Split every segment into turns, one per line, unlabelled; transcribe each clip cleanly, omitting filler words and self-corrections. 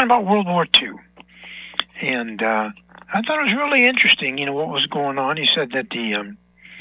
talking about World War II. And I thought it was really interesting, what was going on. He said that the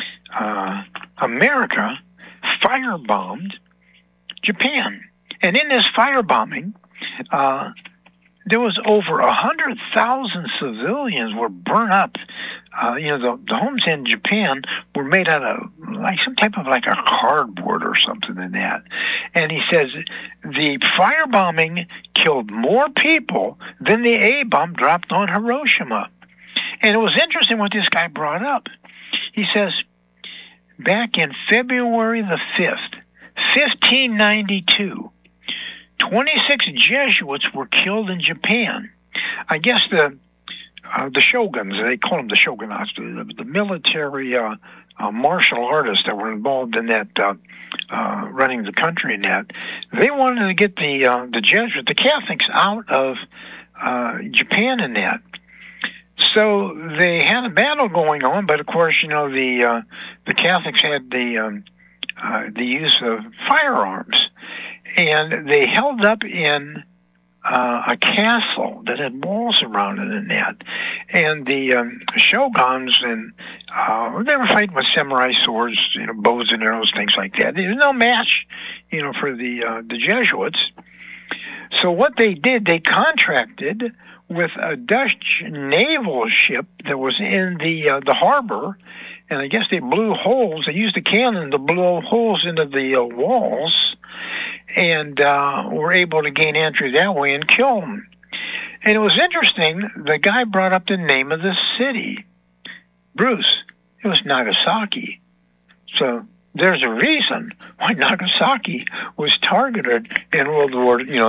America firebombed Japan. And in this firebombing, there was over 100,000 civilians were burned up. The homes in Japan were made out of some type of a cardboard or something in that. And he says the firebombing killed more people than the A-bomb dropped on Hiroshima. And it was interesting what this guy brought up. He says, back in February the 5th, 1592, 26 Jesuits were killed in Japan. I guess the shoguns, they call them the shogunats, the military martial artists that were involved in that, running the country in that, they wanted to get the Jesuits, the Catholics, out of Japan in that. So they had a battle going on, but of course, the Catholics had the use of firearms. And they held up in a castle that had walls around it and that. And the shoguns, and they were fighting with samurai swords, bows and arrows, things like that. There's no match, for the Jesuits. So what they did, they contracted with a Dutch naval ship that was in the harbor, and I guess they blew holes. They used a cannon to blow holes into the walls, and were able to gain entry that way and kill them. And it was interesting, the guy brought up the name of the city. Bruce, it was Nagasaki. So there's a reason why Nagasaki was targeted in World War II.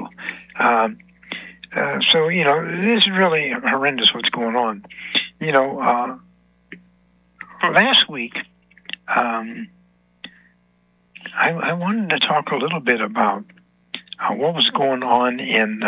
So, this is really horrendous what's going on. Last week, I wanted to talk a little bit about what was going on in,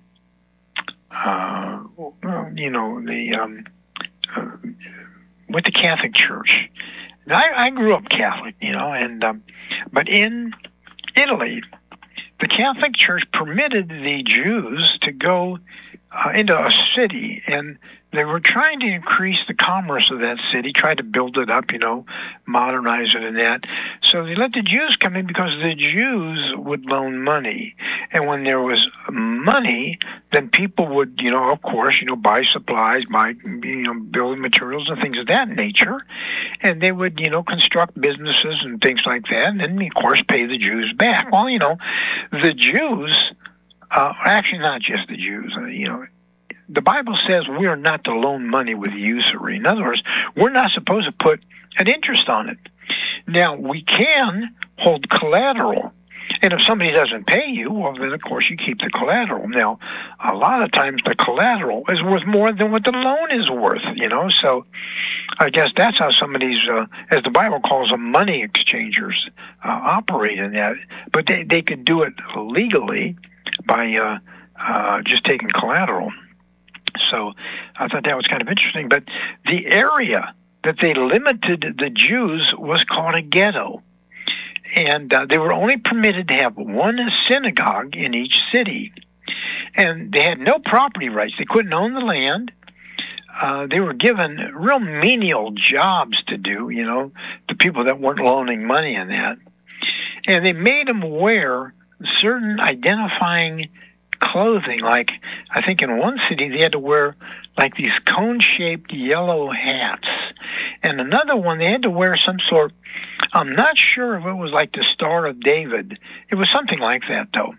with the Catholic Church. Now, I grew up Catholic, but in Italy, the Catholic Church permitted the Jews to go into a city, and they were trying to increase the commerce of that city, try to build it up, modernize it and that. So they let the Jews come in because the Jews would loan money. And when there was money, then people would, of course, buy supplies, buy, building materials and things of that nature. And they would, construct businesses and things like that. And then, of course, pay the Jews back. Well, the Jews, actually not just the Jews, the Bible says we are not to loan money with usury. In other words, we're not supposed to put an interest on it. Now, we can hold collateral. And if somebody doesn't pay you, well, then, of course, you keep the collateral. Now, a lot of times the collateral is worth more than what the loan is worth, So I guess that's how some of these, as the Bible calls them, money exchangers operate in that. But they could do it legally by just taking collateral. So I thought that was kind of interesting. But the area that they limited the Jews was called a ghetto. And they were only permitted to have one synagogue in each city. And they had no property rights. They couldn't own the land. They were given real menial jobs to do, the people that weren't loaning money in that. And they made them wear certain identifying clothing. Like, I think in one city they had to wear these cone-shaped yellow hats. And another one, they had to wear some sort, I'm not sure if it was like the Star of David. It was something like that, though.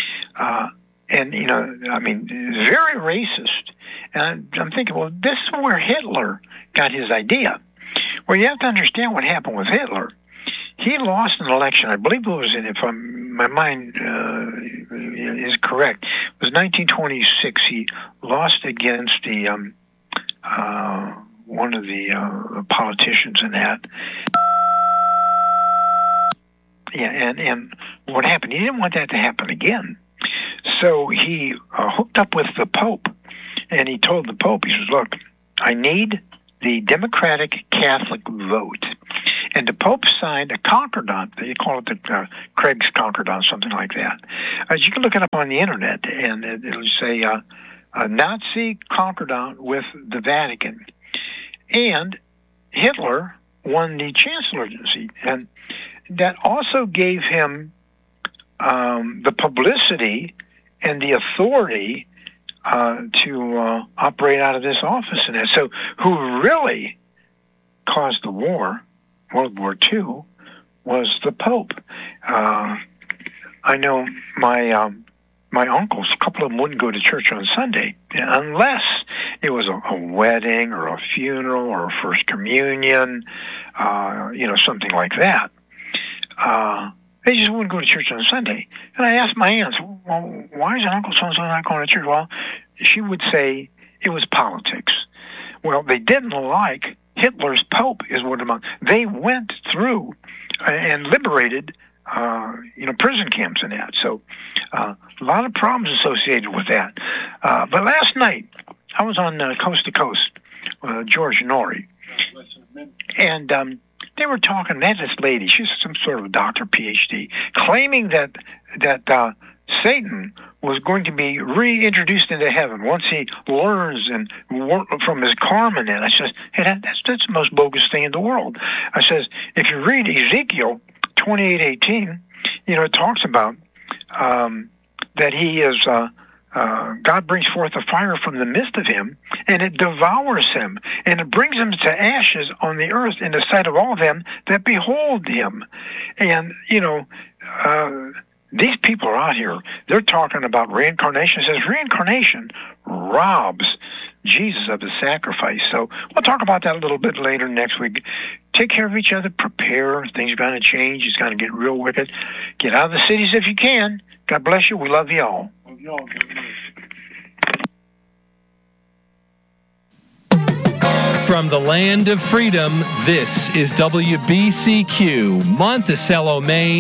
And, very racist. And I'm thinking, well, this is where Hitler got his idea. Well, you have to understand what happened with Hitler. He lost an election. I believe it was my mind is correct. It was 1926. He lost against the one of the politicians in that. Yeah, and what happened? He didn't want that to happen again. So he hooked up with the Pope, and he told the Pope, he says, look, I need the Democratic Catholic vote. And the Pope signed a concordat. They call it the Craig's Concordat, something like that. You can look it up on the internet, and it'll say a Nazi concordat with the Vatican. And Hitler won the chancellorcy, and that also gave him the publicity and the authority to operate out of this office. And that. So who really caused the war, World War II, was the Pope. I know my uncles, a couple of them wouldn't go to church on Sunday unless it was a wedding or a funeral or a first communion, something like that. They just wouldn't go to church on Sunday. And I asked my aunts, well, why is Uncle so-and-so not going to church? Well, she would say it was politics. Well, they didn't like Hitler's Pope, is what among. They went through and liberated, prison camps and that. So a lot of problems associated with that. But last night, I was on Coast to Coast with George Norrie. And they were talking, they had this lady, she's some sort of doctor, PhD, claiming that Satan was going to be reintroduced into heaven once he learns and from his karma. And I says, hey, that's the most bogus thing in the world. I says, if you read Ezekiel 28:18, it talks about that he is God brings forth a fire from the midst of him, and it devours him, and it brings him to ashes on the earth in the sight of all them that behold him. And, these people are out here, they're talking about reincarnation. It says reincarnation robs Jesus of his sacrifice. So we'll talk about that a little bit later next week. Take care of each other, prepare. Things are going to change. It's going to get real wicked. Get out of the cities if you can. God bless you. We love you all.
From the land of freedom, this is WBCQ, Monticello, Maine.